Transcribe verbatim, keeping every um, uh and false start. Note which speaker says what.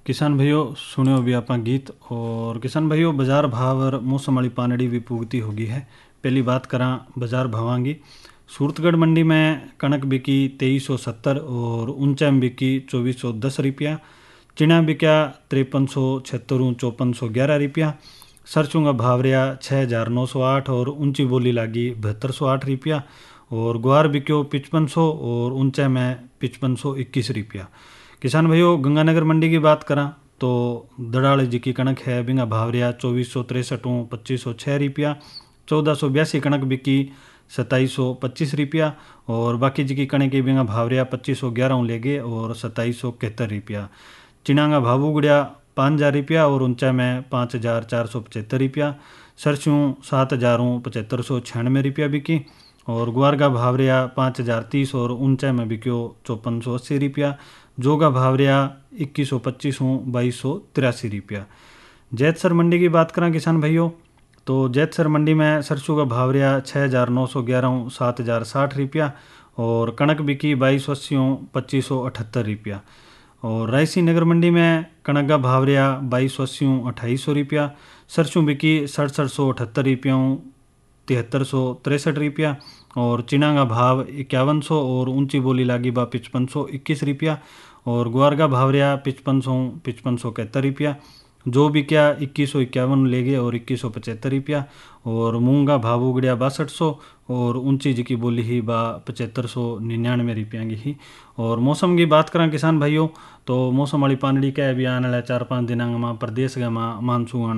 Speaker 1: किसान भाइयों सुनियो भी आपा गीत। और किसान भाइयों बाजार भाव और मौसम वाली पानड़ी भी पुगती होगी है। पहली बात करा बाजार भावांगी। सूरतगढ़ मंडी में कणक बिकी तेईस सौ सत्तर और ऊंचा में बिकी चौबीस सौ दस रुपया। चिना बिका तिरपन सौ छिहत्तर चौपन सौ ग्यारह रुपया। सरसों का भाव रहा छः हज़ार नौ सौ आठ और ऊंची बोली लागी बहत्तर सौ आठ रुपया। और ग्वार बिक्यो पचपन सौ और ऊंचा में पचपन सौ इक्कीस रुपया। किसान भाइयों गंगानगर मंडी की बात करा तो दड़ाल जी की कणक है बिंगा भाव रहा चौबीस सौ तिरसठ पच्चीस सौ छः रुपया। चौदह सौ बयासी कणक बिकी सत्ताईस सौ पच्चीस रुपया। और बाकी जी की कणक की बिंगा भाव रहा पच्चीस सौ ग्यारह ले गए और सत्ताईस सौ इकहत्तर रुपया। चिना का भाव उगड़िया पाँच हज़ार रुपया और ऊंचा में पाँच हज़ार चार सौ पचहत्तर रुपया। सरसों सात हज़ार पचहत्तर सौ छियानवे रुपया बिकी। और ग्वार का भाव रहा पाँच हज़ार तीस और ऊंचा में बिक्यो चौपन सौ अस्सी रुपया। जो का भाव रहा इक्कीस सौ पच्चीस बाईस सौ तिरासी रुपया। जैतसर मंडी की बात करें किसान भाइयों तो जैतसर मंडी में सरसों का भाव रहा छः हज़ार नौ सौ ग्यारह सात हज़ार साठ रुपया। और कणक बिकी बाईस सौ अस्सी पच्चीस सौ अठहत्तर रुपया। और रायसी नगर मंडी में कणक का भाव रहा बाईस सौ अस्सी अट्ठाईस सौ रुपया। सरसों बिकी सड़सठ सौ अठहत्तर रुपया तिहत्तर सौ तिरसठ रुपया। और चिना का भाव इक्यावन सौ और ऊंची बोली लागी बा पचपन सौ इक्कीस रुपया। और ग्वार का भाव रहा पचपन सौ पचपन सौ इकहत्तर रुपया। जो भी क्या इक्कीस सौ इक्यावन ले गए और इक्कीस सौ पचहत्तर रुपया। और मूंग का भाव उगड़िया बासठ सौ और ऊंची जी की बोली ही बा पचहत्तर सौ निन्यानवे रुपया की ही। और मौसम की बात करें किसान भाइयों तो मौसम वाली पानड़ी क्या है भी आने वाले चार पाँच दिनांग में प्रदेश का मानसून